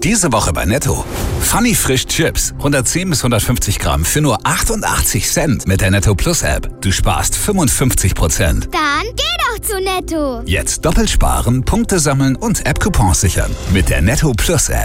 Diese Woche bei Netto. Funny Frisch Chips. 110 bis 150 Gramm für nur 88 Cent mit der Netto Plus App. Du sparst 55%. Dann geh doch zu Netto. Jetzt doppelt sparen, Punkte sammeln und App-Coupons sichern. Mit der Netto Plus App.